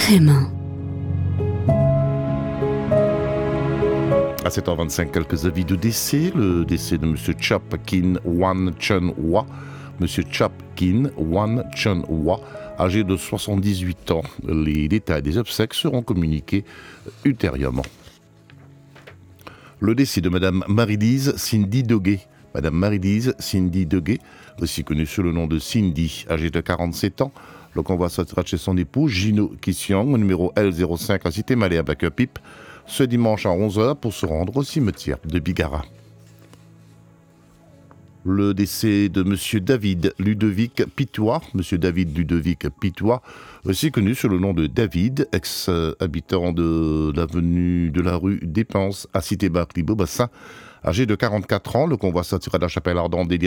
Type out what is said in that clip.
FM1. À 7h25, quelques avis de décès. Le décès de M. Chap Kin Wan Chun Hwa. M. Chap Kin Wan Chun Hwa, âgé de 78 ans. Les détails des obsèques seront communiqués ultérieurement. Le décès de Mme Marie-Lise Cindy Doguet. Mme Marie-Lise Cindy Doguet, aussi connue sous le nom de Cindy, âgée de 47 ans. Le convoi sortira chez son époux, Gino Kissiang, au numéro L05 à Cité Malais à Bakupip, ce dimanche à 11h pour se rendre au cimetière de Bigara. Le décès de M. David Ludovic Pitois. M. David Ludovic Pitois, aussi connu sous le nom de David, ex-habitant de l'avenue de la rue Dépense à Cité-Barclay-Beaubassin, âgé de 44 ans. Le convoi sortira de la chapelle ardente